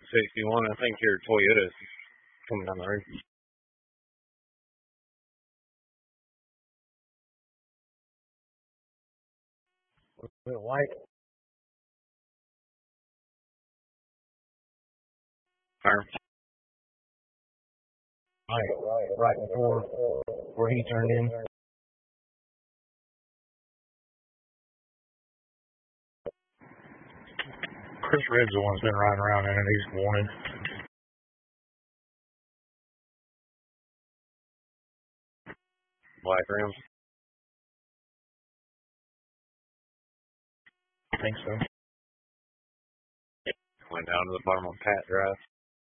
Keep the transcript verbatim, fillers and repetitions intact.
sixty-one. I think your Toyota's coming down the road. Bit of white. Fire. Right, right, right before where he turned in. Chris Red's the one's been riding around in it. He's wanted. Black rims. I think so. Went down to the bottom of Pat Drive.